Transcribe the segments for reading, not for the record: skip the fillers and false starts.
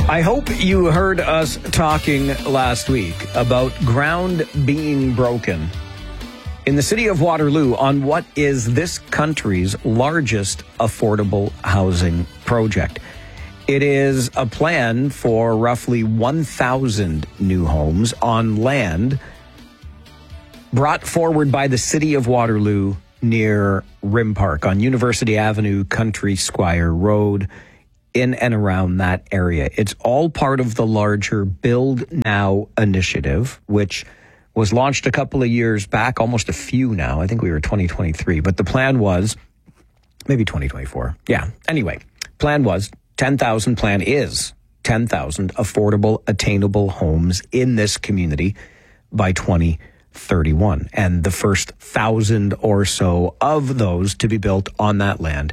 I hope you heard us talking last week about ground being broken in the city of Waterloo on what is this country's largest affordable housing project. It is a plan for roughly 1,000 new homes on land brought forward by the city of Waterloo near Rim Park on University Avenue, Country Squire Road, in and around that area. It's all part of the larger Build Now initiative, which was launched a couple of years back, almost a few now. I think we were 2023, but the plan was maybe 2024. Yeah. Anyway, plan is 10,000 affordable, attainable homes in this community by 2031. And the first 1,000 or so of those to be built on that land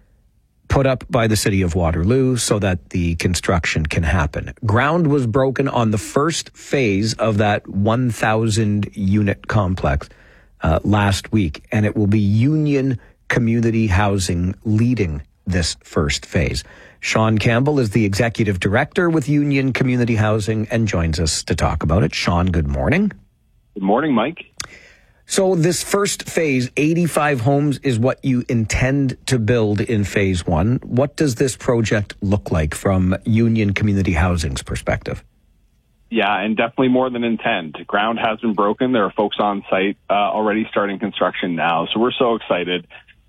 put up by the city of Waterloo so that the construction can happen. Ground was broken on the first phase of that 1,000 unit complex last week, and it will be Union Community Housing leading this first phase. Sean Campbell is the executive director with Union Community Housing and joins us to talk about it. Sean, good morning. Good morning, Mike. So this first phase, 85 homes, is what you intend to build in phase one. What does this project look like from Union Community Housing's perspective? Yeah, and definitely more than intend. Ground has been broken. There are folks on site already starting construction now. So we're so excited.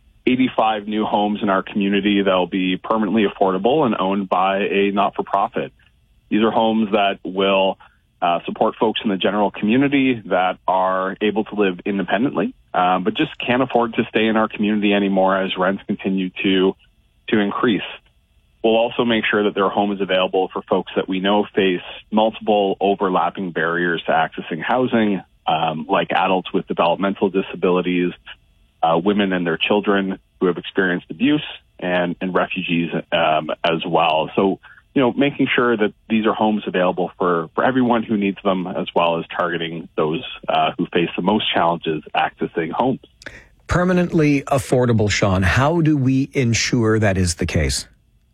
85 new homes in our community that will be permanently affordable and owned by a not-for-profit. These are homes that will support folks in the general community that are able to live independently, but just can't afford to stay in our community anymore as rents continue to increase. We'll also make sure that there are homes available for folks that we know face multiple overlapping barriers to accessing housing, like adults with developmental disabilities, women and their children who have experienced abuse, and refugees as well. So, making sure that these are homes available for everyone who needs them, as well as targeting those who face the most challenges accessing homes. Permanently affordable, Sean. How do we ensure that is the case?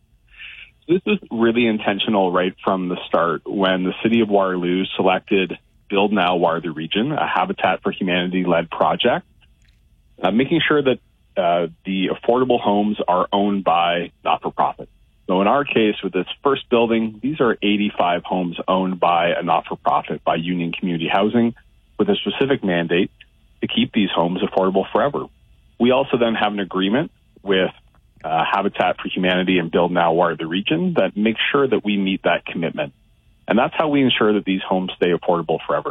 This is really intentional right from the start when the city of Waterloo selected Build Now Waterloo Region, a Habitat for Humanity-led project, making sure that the affordable homes are owned by not-for-profit. So in our case, with this first building, these are 85 homes owned by a not-for-profit, by Union Community Housing, with a specific mandate to keep these homes affordable forever. We also then have an agreement with Habitat for Humanity and Build Now Waterloo Region that makes sure that we meet that commitment. And that's how we ensure that these homes stay affordable forever.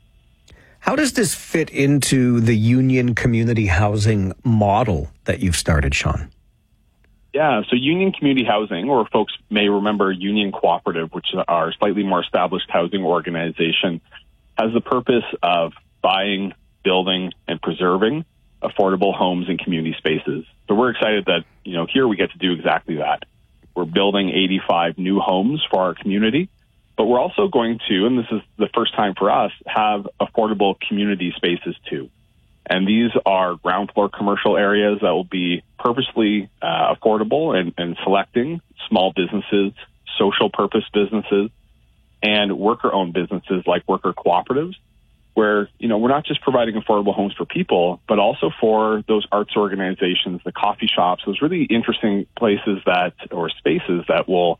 How does this fit into the Union Community Housing model that you've started, Sean? Yeah, so Union Community Housing, or folks may remember Union Cooperative, which is our slightly more established housing organization, has the purpose of buying, building, and preserving affordable homes and community spaces. So we're excited that, here we get to do exactly that. We're building 85 new homes for our community, but we're also going to, and this is the first time for us, have affordable community spaces too. And these are ground floor commercial areas that will be purposely affordable and selecting small businesses, social purpose businesses, and worker-owned businesses like worker cooperatives, where, we're not just providing affordable homes for people, but also for those arts organizations, the coffee shops, those really interesting places or spaces that will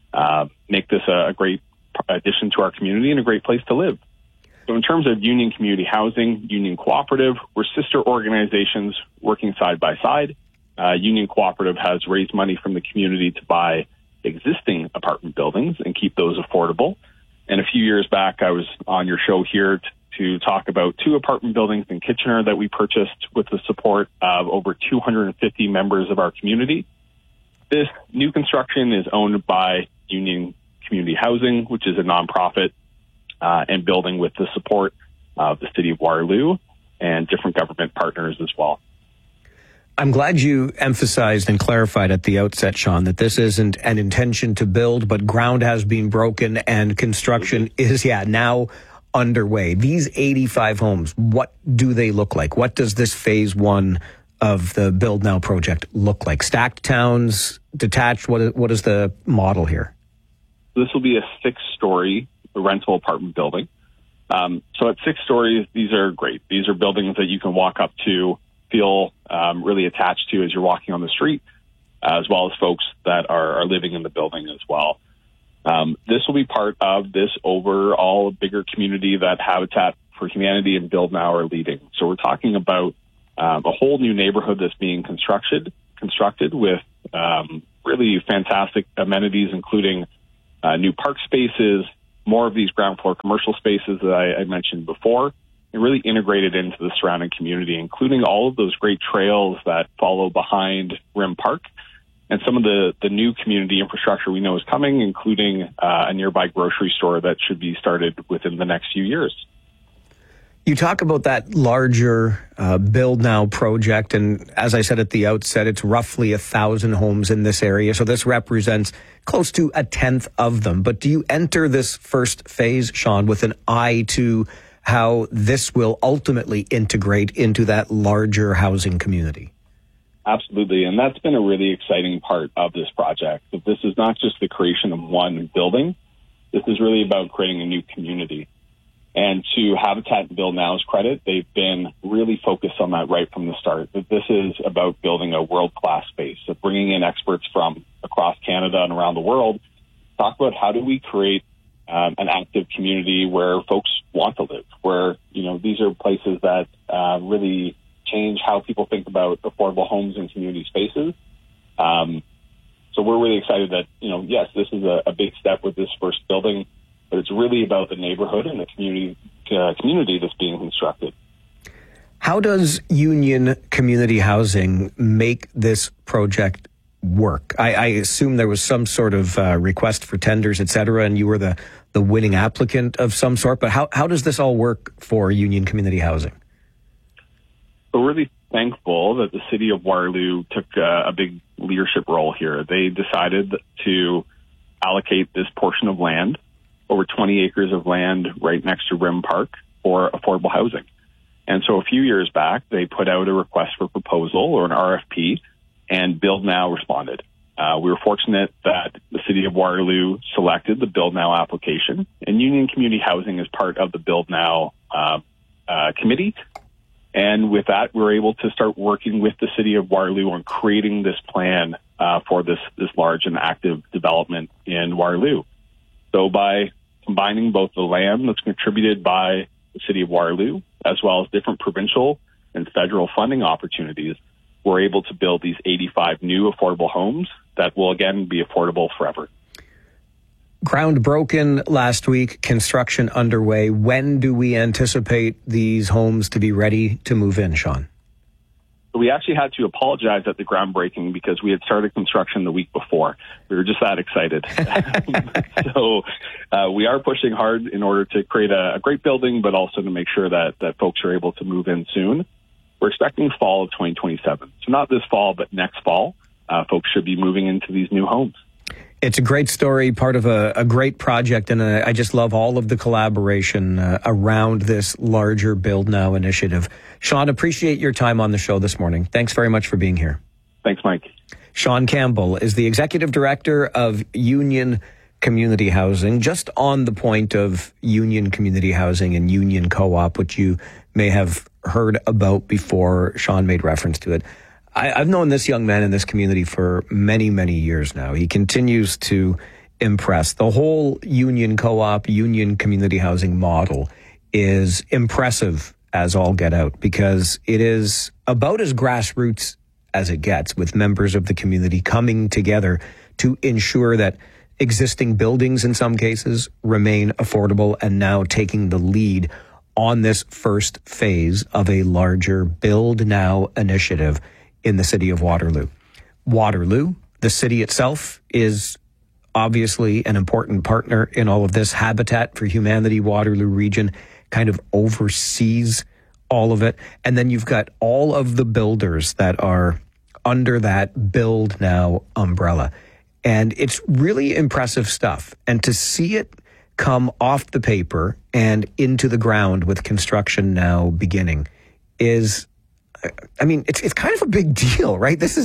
make this a great addition to our community and a great place to live. So in terms of Union Community Housing, Union Cooperative, we're sister organizations working side by side. Union Cooperative has raised money from the community to buy existing apartment buildings and keep those affordable. And a few years back, I was on your show here to talk about 2 apartment buildings in Kitchener that we purchased with the support of over 250 members of our community. This new construction is owned by Union Community Housing, which is a nonprofit, and building with the support of the city of Waterloo and different government partners as well. I'm glad you emphasized and clarified at the outset, Sean, that this isn't an intention to build, but ground has been broken and construction is, now underway. These 85 homes, what do they look like? What does this phase one of the Build Now project look like? Stacked towns, detached? What is the model here? This will be a 6-story rental apartment building. So at 6 stories, these are great. These are buildings that you can walk up to, feel really attached to as you're walking on the street, as well as folks that are living in the building as well. This will be part of this overall bigger community that Habitat for Humanity and Build Now are leading. So we're talking about a whole new neighborhood that's being constructed with really fantastic amenities, including new park spaces, more of these ground floor commercial spaces that I mentioned before, and really integrated into the surrounding community, including all of those great trails that follow behind Rim Park and some of the new community infrastructure we know is coming, including a nearby grocery store that should be started within the next few years. You talk about that larger Build Now project, and as I said at the outset, it's roughly 1,000 homes in this area, so this represents close to a tenth of them. But do you enter this first phase, Sean, with an eye to how this will ultimately integrate into that larger housing community? Absolutely, and that's been a really exciting part of this project. That this is not just the creation of one building. This is really about creating a new community. And to Habitat and Build Now's credit, they've been really focused on that right from the start. That this is about building a world-class space, so bringing in experts from across Canada and around the world, talk about how do we create an active community where folks want to live, where, these are places that really change how people think about affordable homes and community spaces. So we're really excited that, yes, this is a big step with this first building, but it's really about the neighborhood and the community that's being constructed. How does Union Community Housing make this project work? I assume there was some sort of request for tenders, et cetera, and you were the winning applicant of some sort, but how does this all work for Union Community Housing? We're really thankful that the City of Waterloo took a big leadership role here. They decided to allocate this portion of land, over 20 acres of land right next to Rim Park, for affordable housing. And so a few years back, they put out a request for proposal, or an RFP, and Build Now responded. We were fortunate that the City of Waterloo selected the Build Now application, and Union Community Housing is part of the Build Now committee. And with that, we were able to start working with the City of Waterloo on creating this plan for this large and active development in Waterloo. So by combining both the land that's contributed by the City of Waterloo, as well as different provincial and federal funding opportunities, we're able to build these 85 new affordable homes that will, again, be affordable forever. Ground broken last week, construction underway. When do we anticipate these homes to be ready to move in, Sean? We actually had to apologize at the groundbreaking because we had started construction the week before. We were just that excited. So we are pushing hard in order to create a great building, but also to make sure that folks are able to move in soon. We're expecting fall of 2027. So not this fall, but next fall, folks should be moving into these new homes. It's a great story, part of a great project, and I just love all of the collaboration around this larger Build Now initiative. Sean, appreciate your time on the show this morning. Thanks very much for being here. Thanks, Mike. Sean Campbell is the Executive Director of Union Community Housing. Just on the point of Union Community Housing and Union Co-op, which you may have heard about before, Sean made reference to it. I've known this young man in this community for many, many years now. He continues to impress. The whole Union Co-op, Union Community Housing model is impressive as all get out, because it is about as grassroots as it gets, with members of the community coming together to ensure that existing buildings in some cases remain affordable, and now taking the lead on this first phase of a larger Build Now initiative in the city of Waterloo. Waterloo, the city itself, is obviously an important partner in all of this. Habitat for Humanity Waterloo region kind of oversees all of it. And then you've got all of the builders that are under that Build Now umbrella. And it's really impressive stuff. And to see it come off the paper and into the ground with construction now beginning is, I mean, it's kind of a big deal, right? This is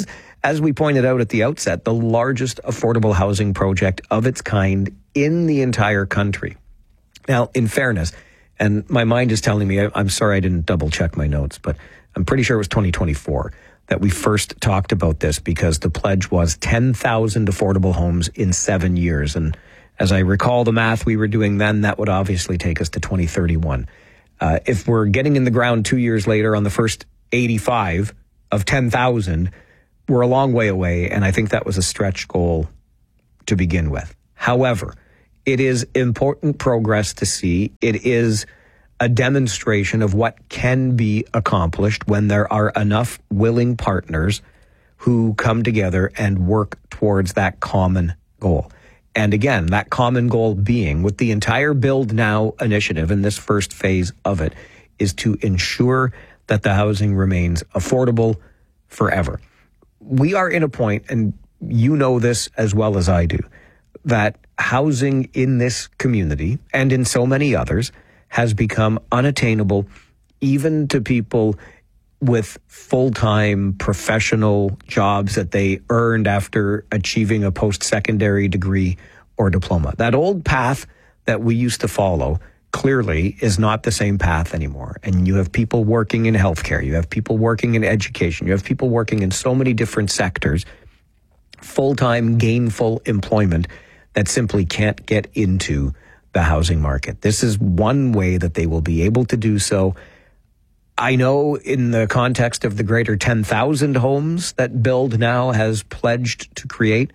as we pointed out at the outset, the largest affordable housing project of its kind in the entire country. Now, in fairness, and my mind is telling me, I'm sorry I didn't double check my notes, but I'm pretty sure it was 2024 that we first talked about this, because the pledge was 10,000 affordable homes in 7 years. And as I recall the math we were doing then, that would obviously take us to 2031. If we're getting in the ground 2 years later on the first 85 of 10,000, we're a long way away, and I think that was a stretch goal to begin with. However, it is important progress to see. It is a demonstration of what can be accomplished when there are enough willing partners who come together and work towards that common goal. And again, that common goal being, with the entire Build Now initiative in this first phase of it, is to ensure that the housing remains affordable forever. We are in a point, and you know this as well as I do, that housing in this community and in so many others has become unattainable even to people with full-time professional jobs that they earned after achieving a post-secondary degree or diploma. That old path that we used to follow clearly is not the same path anymore. And you have people working in healthcare, you have people working in education, you have people working in so many different sectors, full-time gainful employment that simply can't get into the housing market. This is one way that they will be able to do so. I know in the context of the greater 10,000 homes that Build Now has pledged to create,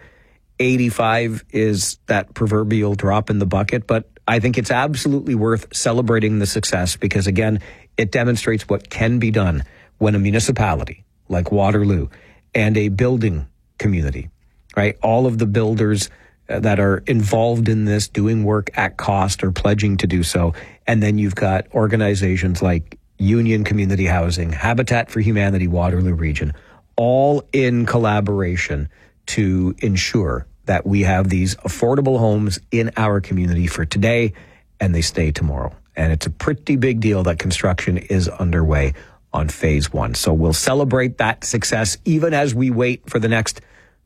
85 is that proverbial drop in the bucket, but I think it's absolutely worth celebrating the success because, again, it demonstrates what can be done when a municipality like Waterloo and a building community, right, all of the builders that are involved in this doing work at cost or pledging to do so. And then you've got organizations like Union Community Housing, Habitat for Humanity, Waterloo Region, all in collaboration to ensure that we have these affordable homes in our community for today and they stay tomorrow. And it's a pretty big deal that construction is underway on phase one. So we'll celebrate that success even as we wait for the next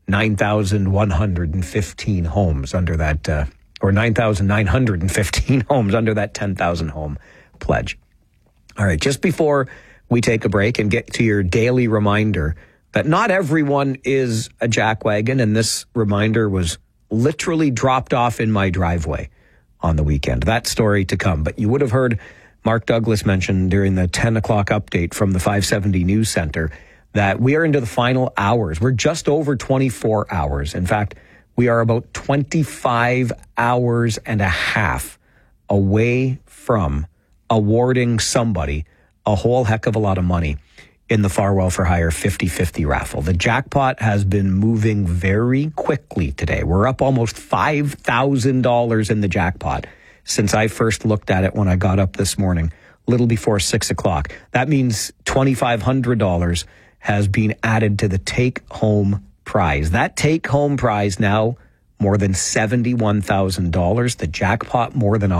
9,115 homes under that, or 9,915 homes under that 10,000 home pledge. All right, just before we take a break and get to your daily reminder that not everyone is a jackwagon, and this reminder was literally dropped off in my driveway on the weekend. That story to come. But you would have heard Mark Douglas mention during the 10 o'clock update from the 570 News Center that we are into the final hours. We're just over 24 hours. In fact, we are about 25 hours and a half away from awarding somebody a whole heck of a lot of money in the Farwell for Hire 50-50 raffle. The jackpot has been moving very quickly today. We're up almost $5,000 in the jackpot since I first looked at it when I got up this morning, a little before 6 o'clock. That means $2,500 has been added to the take-home prize. That take-home prize now more than $71,000. The jackpot more than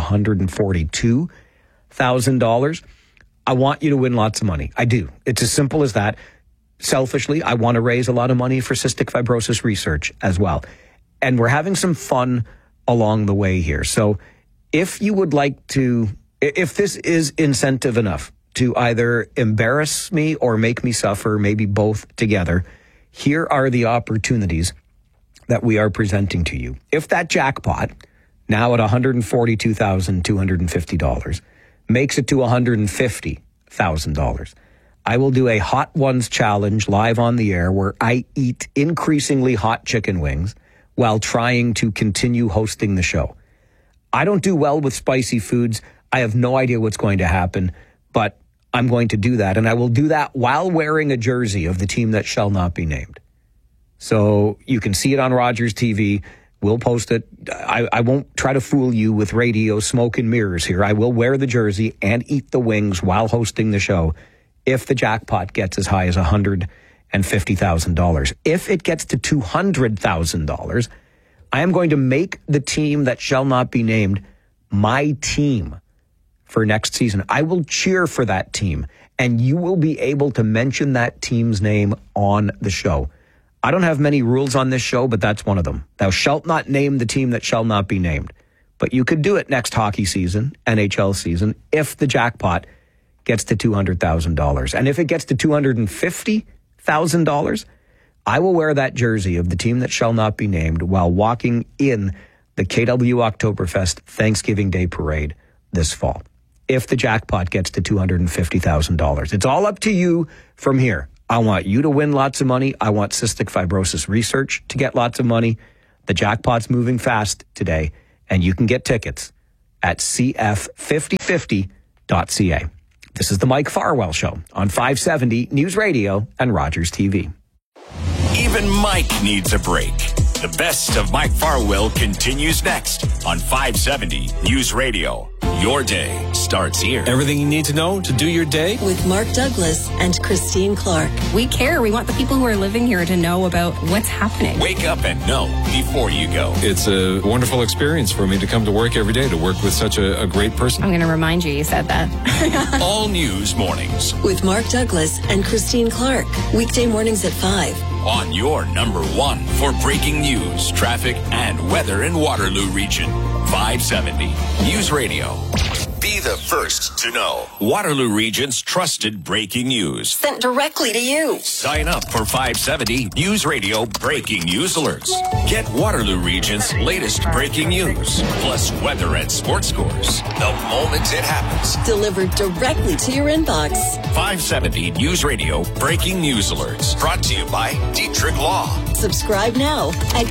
$142,000. I want you to win lots of money. I do. It's as simple as that. Selfishly, I want to raise a lot of money for cystic fibrosis research as well. And we're having some fun along the way here. So if you would like to, if this is incentive enough to either embarrass me or make me suffer, maybe both together, here are the opportunities that we are presenting to you. If that jackpot, now at $142,250, makes it to $150,000, I will do a Hot Ones challenge live on the air where I eat increasingly hot chicken wings while trying to continue hosting the show. I don't do well with spicy foods. I have no idea what's going to happen, but I'm going to do that. And I will do that while wearing a jersey of the team that shall not be named. So you can see it on Rogers TV. We'll post it. I won't try to fool you with radio smoke and mirrors here. I will wear the jersey and eat the wings while hosting the show if the jackpot gets as high as $150,000. If it gets to $200,000, I am going to make the team that shall not be named my team for next season. I will cheer for that team, and you will be able to mention that team's name on the show. I don't have many rules on this show, but that's one of them. Thou shalt not name the team that shall not be named. But you could do it next hockey season, NHL season, if the jackpot gets to $200,000. And if it gets to $250,000, I will wear that jersey of the team that shall not be named while walking in the KW Oktoberfest Thanksgiving Day Parade this fall. If the jackpot gets to $250,000. It's all up to you from here. I want you to win lots of money. I want cystic fibrosis research to get lots of money. The jackpot's moving fast today, and you can get tickets at cf5050.ca. This is the Mike Farwell Show on 570 News Radio and Rogers TV. Even Mike needs a break. The best of Mike Farwell continues next on 570 News Radio. Your day starts here. Everything you need to know to do your day with Mark Douglas and Christine Clark. We care. We want the people who are living here to know about what's happening. Wake up and know before you go. It's a wonderful experience for me to come to work every day, to work with such a great person. I'm going to remind you said that. All news mornings with Mark Douglas and Christine Clark. Weekday mornings at 5. On your number one for breaking news, traffic, and weather in Waterloo Region. 570 News Radio. Be the first to know. Waterloo Region's trusted breaking news. Sent directly to you. Sign up for 570 News Radio breaking news alerts. Get Waterloo Region's latest breaking news, plus weather and sports scores the moment it happens. Delivered directly to your inbox. 570 News Radio breaking news alerts. Brought to you by Dietrich Law. Subscribe now at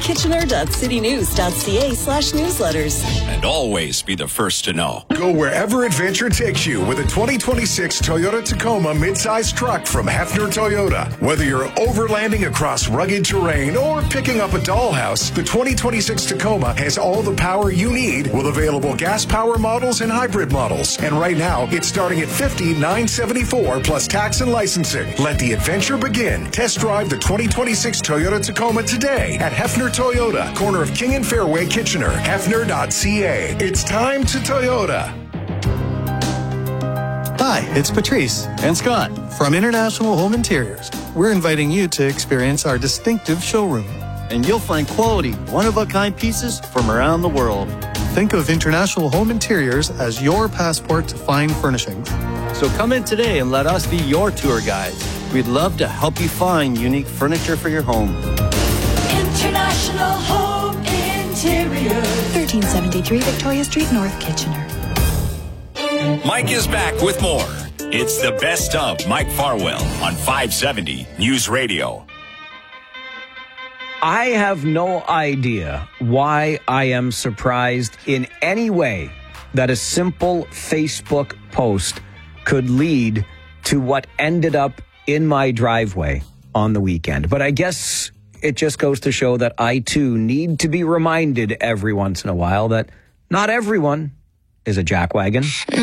kitchener.citynews.ca/newsletters. And always be the first to know. Go wherever adventure takes you with a 2026 Toyota Tacoma midsize truck from Hefner Toyota. Whether you're overlanding across rugged terrain or picking up a dollhouse, the 2026 Tacoma has all the power you need with available gas power models and hybrid models. And right now, it's starting at $50,974 plus tax and licensing. Let the adventure begin. Test drive the 2026 Toyota Tacoma today at Hefner Toyota, corner of King and Fairway, Kitchener. Hefner.ca. It's time to Toyota. Hi, it's Patrice and Scott from International Home Interiors. We're inviting you to experience our distinctive showroom. And you'll find quality, one-of-a-kind pieces from around the world. Think of International Home Interiors as your passport to fine furnishings. So come in today and let us be your tour guides. We'd love to help you find unique furniture for your home. International Home Interiors. 1373 Victoria Street, North Kitchener. Mike is back with more. It's the best of Mike Farwell on 570 News Radio. I have no idea why I am surprised in any way that a simple Facebook post could lead to what ended up in my driveway on the weekend. But I guess it just goes to show that I, too, need to be reminded every once in a while that not everyone is a jackwagon.